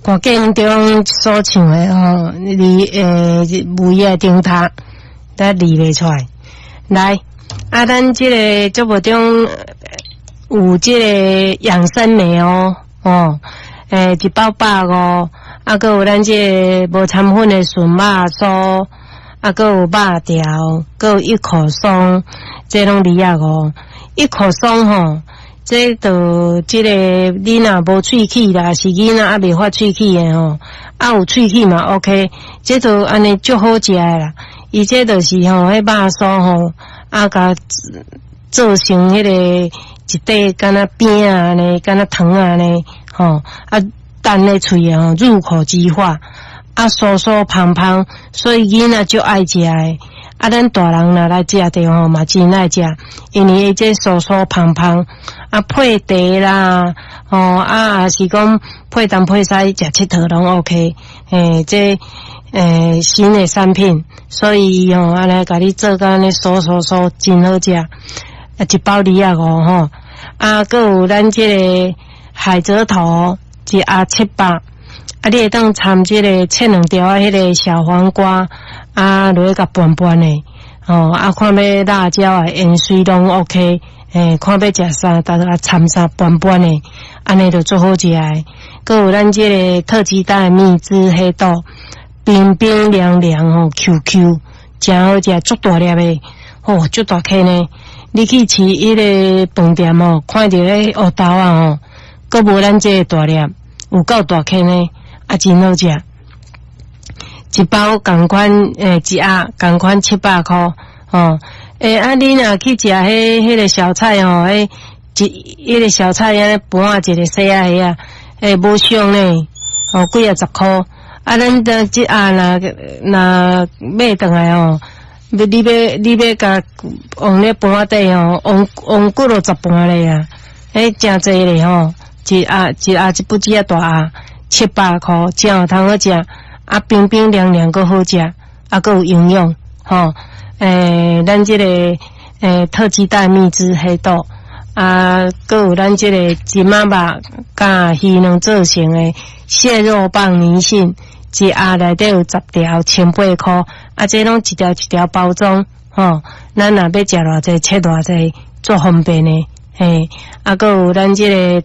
歌景中所唱的吼，每个顶塔，咱理袂出来。来，咱这个节目中有这个养生梅哦，一包150，还有咱这个无掺粉的纯肉酥，还有肉条，还有一口松，这拢250。一口松吼。这就这个你若无喙齿啦，是囡仔未发喙齿的吼，有喙齿嘛 OK， 这就安尼足好食的啦。伊这就是吼，迄肉酥吼，甲做成迄个一块敢若饼啊呢，敢若糖啊呢，吼等咧喙的吼，入口即化，酥酥胖胖，所以囡仔足爱食的。咱大人若来食着吼，嘛真爱食，因为这酥酥胖胖，配茶啦，也是讲配东配西食佚佗拢 OK， 这新的产品，所以吼安尼甲你做甲安尼酥真好食，一包250吼，还有咱这个海蜇头一盒700，你会当掺这个切2条迄个小黄瓜。落去甲拌拌的，看要辣椒啊、盐水拢 OK， 看要食啥，大家掺啥拌拌的，安尼就做好食的。搁有咱这个特级蛋蜜汁黑豆，冰冰凉凉吼 ，QQ， 真好食，足大粒的，足大颗呢。你去吃迄个饭店哦，看到迄黑豆啊搁无咱这个大粒，有够大颗呢，真好食。一包同款一盒同款700块你若去食迄个小菜迄个小菜盘一个细啊迄无俗呢几啊10块咱的这若买回来你要甲往咧盘底往几落10盘咧啊真济咧一盒一不只大盒700块，真有通好食。冰冰凉凉个好食，个有营养咱这个特级蛋蜜汁黑豆个有咱这个金马肉甲鱼卵做成的蟹肉棒泥性，一盒内底有10条，1800块，这拢一条一条包装咱若要食偌济，切偌济，做方便的个有咱这个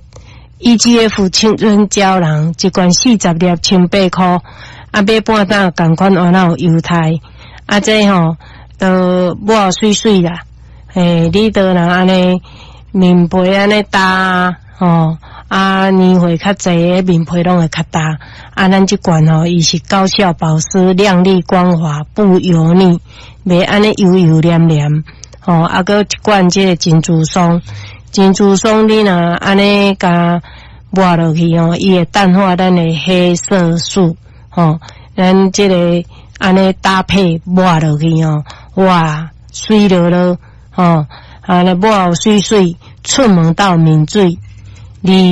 EGF 青春胶囊，一罐40粒，1800块。买半担同款换有犹太，这都抹水水啦。你都若安尼面皮安尼搭年岁较济，面皮拢会较搭。咱这罐伊是高效保湿、亮丽光滑、不油腻，袂安尼油油黏黏。个一罐这个珍珠松，珍珠松你若安尼甲抹落去伊会淡化咱的黑色素。咱这个安尼搭配抹落去哇，水落落安抹水水，出门到抿水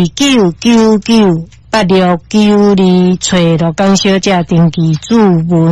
，29998692，找罗江小姐登记注文。